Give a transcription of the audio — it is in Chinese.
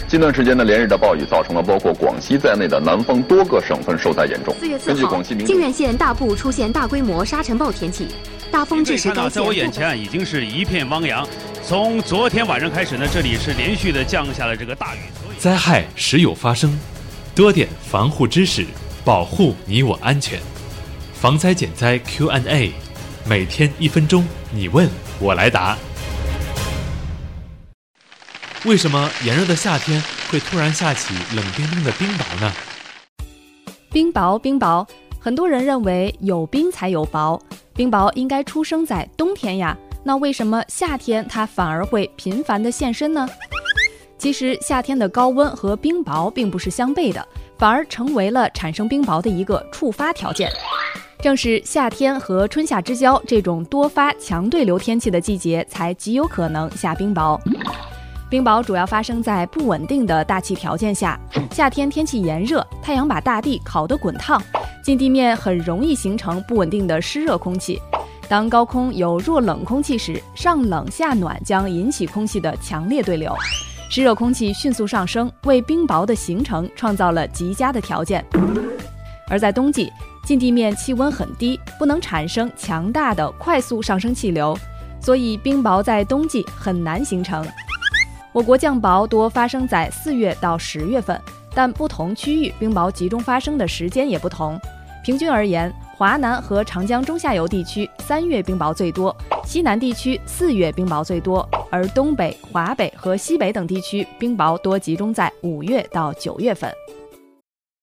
近段时间呢，连日的暴雨造成了包括广西在内的南方多个省份受灾严重。 4月4号，靖远县大部出现大规模沙尘暴天气，大风致使该县。 在我眼前已经是一片汪洋。从昨天晚上开始呢，这里是连续的降下了这个大雨。 灾害时有发生，多点防护知识，保护你我安全。防灾减灾 Q&A， 每天1分钟，你问我来答。为什么炎热的夏天会突然下起冷冰冰的冰雹呢？ 冰雹，很多人认为有冰才有雹，冰雹应该出生在冬天呀，那为什么夏天它反而会频繁地现身呢？其实夏天的高温和冰雹并不是相悖的，反而成为了产生冰雹的一个触发条件。正是夏天和春夏之交这种多发强对流天气的季节，才极有可能下冰雹。冰雹主要发生在不稳定的大气条件下，夏天天气炎热，太阳把大地烤得滚烫，近地面很容易形成不稳定的湿热空气。当高空有弱冷空气时，上冷下暖将引起空气的强烈对流，湿热空气迅速上升，为冰雹的形成创造了极佳的条件。而在冬季，近地面气温很低，不能产生强大的快速上升气流，所以冰雹在冬季很难形成。我国降雹多发生在4月到10月份，但不同区域冰雹集中发生的时间也不同。平均而言，华南和长江中下游地区3月冰雹最多，西南地区4月冰雹最多，而东北、华北和西北等地区冰雹多集中在5月到9月份。